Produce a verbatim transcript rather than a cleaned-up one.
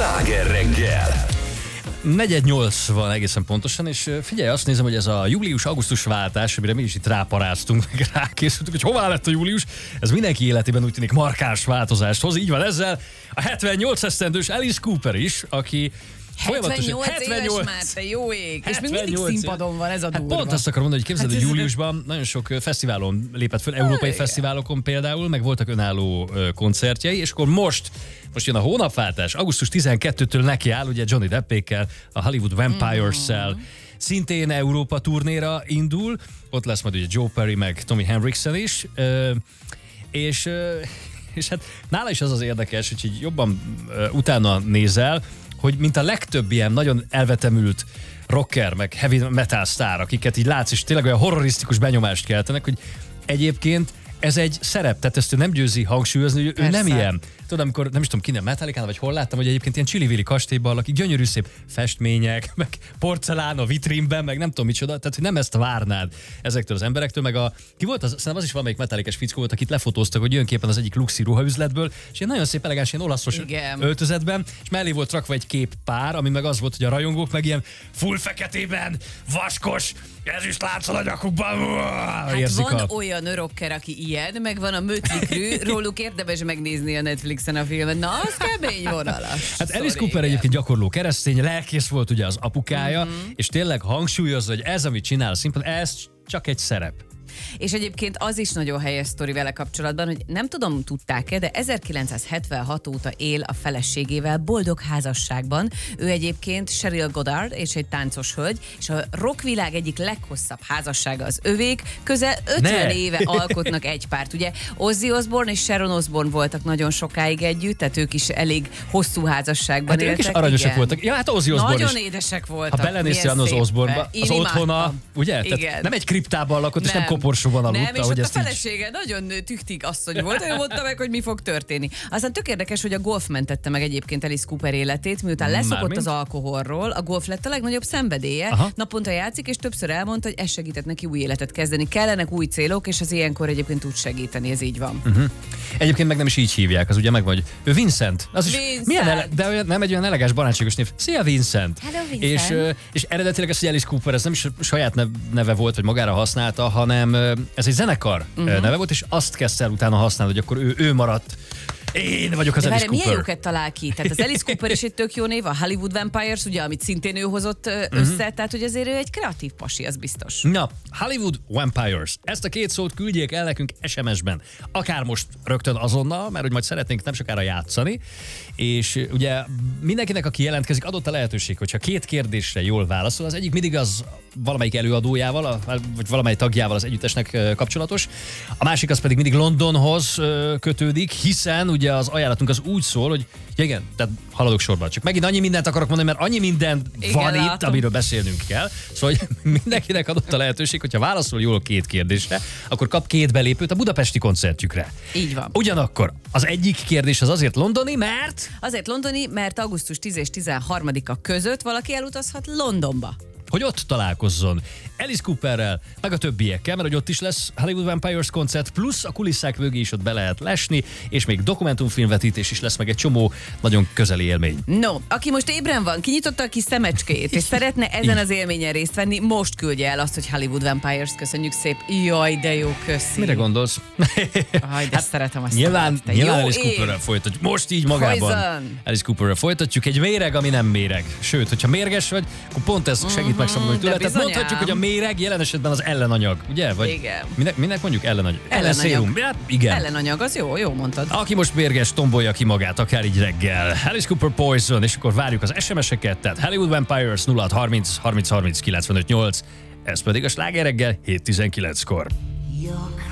Sláger reggel! negyven nyolc van egészen pontosan, és figyelj, azt nézem, hogy ez a július-augusztus váltás, amire mi is itt ráparáztunk, meg rákészültünk, hogy hová lett a július, ez mindenki életében úgy tűnik markáns változást hoz. Így van ezzel a hetvennyolc esztendős Alice Cooper is, aki hetvennyolc, hetvennyolc éves már, te jó ég, és még mindig színpadon van, ez a durva. Hát pont azt akarom mondani, hogy képzeld, Hát hogy júliusban nagyon sok fesztiválon lépett föl, európai fesztiválokon például, meg voltak önálló koncertjei, és akkor most, most jön a hónapváltás, augusztus tizenkettedikétől neki áll, ugye Johnny Deppékkel, a Hollywood Vampires-szel, mm. szintén Európa turnéra indul, ott lesz majd ugye Joe Perry meg Tommy Henriksen is, és, és hát nála is az az érdekes, hogy így jobban utána nézel, hogy mint a legtöbb ilyen nagyon elvetemült rocker, meg heavy metal sztár, akiket így látsz, és tényleg olyan horrorisztikus benyomást keltenek, hogy egyébként ez egy szerep, tehát ezt ő nem győzi hangsúlyozni, hogy ő nem ilyen. Tudod, amikor nem is tudom, kinek Metallicánál, vagy hol láttam, hogy egyébként ilyen csili-vili kastélyban lakik, gyönyörű szép festmények, meg porcelán a vitrínben, meg nem tudom micsoda, tehát hogy nem ezt várnád ezektől az emberektől, meg a, ki volt az, szerintem az is valamelyik Metallicás fickó volt, akit lefotóztak, hogy jön képen az egyik luxi ruhaüzletből, és ilyen nagyon szép elegáns, ilyen olaszos Igen. öltözetben, és mellé volt rakva egy kép pár, ami meg az volt, hogy a rajongók meg ilyen full feketében, vaskos, ez is látszol a nyakukban. Hát van a... olyan rocker, aki ilyen, meg van a Mötley Crüe, róluk érdemes megnézni a Netflixen a filmet. Na, az kemény vonalas. Hát Alice Cooper igen. egyébként gyakorló keresztény, lelkész volt ugye az apukája, mm-hmm. és tényleg hangsúlyozza, hogy ez, amit csinál a színpadon, ez csak egy szerep. És egyébként az is nagyon helyes sztori vele kapcsolatban, hogy nem tudom, tudták-e, de ezerkilencszázhetvenhat óta él a feleségével boldog házasságban. Ő egyébként Cheryl Goddard, és egy táncos hölgy, és a rockvilág egyik leghosszabb házassága az övék. Közel ötven ne. éve alkotnak egy párt. Ugye Ozzy Osbourne és Sharon Osbourne voltak nagyon sokáig együtt, tehát ők is elég hosszú házasságban hát éltek. Ők is aranyosak igen. voltak. Ja, hát Ozzy Osbourne nagyon is. édesek voltak. Ha belenéztél az Osbourne-ba, az otthona, ugye? Tehát nem egy kriptában lakott, nem. és nem koporsóban aludt. Nem, és ott a felesége így... nagyon tüchtig asszony volt, ő mondta meg, hogy mi fog történni. Aztán tök érdekes, hogy a golf mentette meg egyébként Alice Cooper életét, miután leszokott Mármint? az alkoholról, a golf lett a legnagyobb szenvedélye. Aha. Naponta játszik, és többször elmondta, hogy ez segített neki új életet kezdeni. Kellenek új célok, és az ilyenkor egyébként tud segíteni, ez így van. Uh-huh. Egyébként meg nem is így hívják, az ugye megvan, hogy ő Vincent. Az is Vincent. Milyen ele- de olyan, nem egy olyan elegáns barátságos név. Szia Vincent! Hello, Vincent. És, és eredetileg ez, hogy Alice Cooper, ez nem is saját neve volt, vagy magára használta, hanem ez egy zenekar uh-huh. neve volt, és azt kezdte el utána használni, hogy akkor ő, ő maradt. Én vagyok az de Alice várj, Cooper. milyen jókat talál ki? Tehát az Alice Cooper is egy tök jó név, a Hollywood Vampires, ugye, amit szintén ő hozott össze, uh-huh. tehát hogy azért ő egy kreatív pasi, az biztos. Na, Hollywood Vampires. Ezt a két szót küldjék el nekünk es em es-ben. Akár most rögtön azonnal, mert hogy majd szeretnénk nem sokára játszani. És ugye mindenkinek, aki jelentkezik, adott a lehetőség, hogyha két kérdésre jól válaszol, az egyik mindig az valamelyik előadójával, vagy valamelyik tagjával az együttesnek kapcsolatos. A másik az pedig mindig Londonhoz kötődik, hiszen ugye az ajánlatunk az úgy szól, hogy ja, igen, tehát haladok sorban. Csak megint annyi mindent akarok mondani, mert annyi minden igen, van látom. Itt, amiről beszélnünk kell. Szóval hogy mindenkinek adott a lehetőség, hogyha válaszol jól két kérdésre, akkor kap két belépőt a budapesti koncertjükre. Így van. Ugyanakkor az egyik kérdés az azért londoni, mert... Azért londoni, mert augusztus tíz és tizenharmadika között valaki elutazhat Londonba. Hogy ott találkozzon Alice Cooperrel, meg a többiekkel, mert hogy ott is lesz Hollywood Vampires koncert, plusz a kulisszák mögé is ott be lehet lesni, és még dokumentumfilmvetítés is lesz, meg egy csomó nagyon közeli élmény. No, aki most ébren van, kinyitotta a kis szemecskét, és szeretne ezen az élményen részt venni, most küldje el azt, hogy Hollywood Vampires, köszönjük szép. Jaj, de jó, köszi. Mire gondolsz? Aj, de hát szeretem azt. Nyilván, te nyilván jó Alice Cooperrel folytatjuk. Most így magában. Poison. Alice Cooperrel folytatjuk. Egy méreg, ami nem méreg. Sőt, hogyha mérges vagy, akkor pont ez segít mm-hmm, megszabadulni tőle. Tehát mondhatjuk, hogy a méreg jelen esetben az ellenanyag, ugye? Vagy igen. Minek, minek mondjuk ellenanyag? Ellenszérum. Hát, igen. Ellenanyag, az jó, jó mondtad. Aki most mérges, tombolja ki magát, akár így reggel. Alice Cooper Poison, és akkor várjuk az es em es-eket, tehát Hollywood Vampires nulla hat harminc harminc harminc kilencvenöt nyolc, ez pedig a Sláger reggel hét tizenkilenckor.